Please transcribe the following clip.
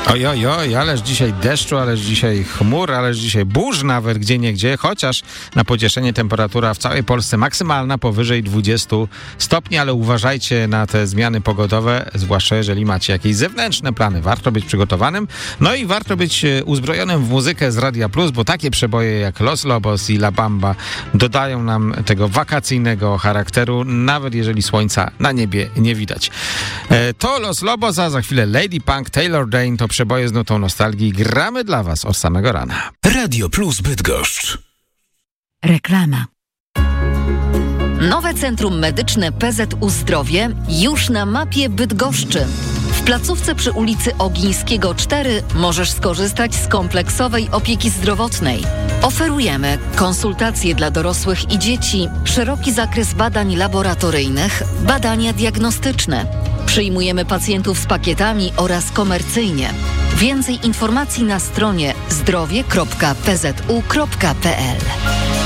Oj, ależ dzisiaj deszczu, ależ dzisiaj chmur, ależ dzisiaj burz nawet gdzieniegdzie, chociaż na pocieszenie temperatura w całej Polsce maksymalna powyżej 20 stopni, ale uważajcie na te zmiany pogodowe, zwłaszcza jeżeli macie jakieś zewnętrzne plany. Warto być przygotowanym, no i warto być uzbrojonym w muzykę z Radia Plus, bo takie przeboje jak Los Lobos i La Bamba dodają nam tego wakacyjnego charakteru, nawet jeżeli słońca na niebie nie widać. To Los Lobos, a za chwilę Lady Punk, Taylor Dayne, to przeboje z nutą nostalgii. Gramy dla was od samego rana. Radio Plus Bydgoszcz. Reklama. Nowe Centrum Medyczne PZU Zdrowie już na mapie Bydgoszczy. W placówce przy ulicy Ogińskiego 4 możesz skorzystać z kompleksowej opieki zdrowotnej. Oferujemy konsultacje dla dorosłych i dzieci, szeroki zakres badań laboratoryjnych, badania diagnostyczne. Przyjmujemy pacjentów z pakietami oraz komercyjnie. Więcej informacji na stronie zdrowie.pzu.pl.